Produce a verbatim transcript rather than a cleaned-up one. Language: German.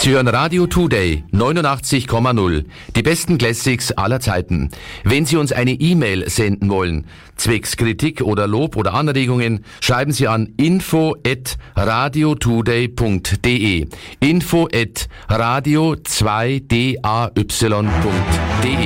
Sie hören Radio Today neunundachtzig Komma null, die besten Classics aller Zeiten. Wenn Sie uns eine E-Mail senden wollen, zwecks Kritik oder Lob oder Anregungen, schreiben Sie an info at radiotoday punkt de. info at radio zwei day punkt de.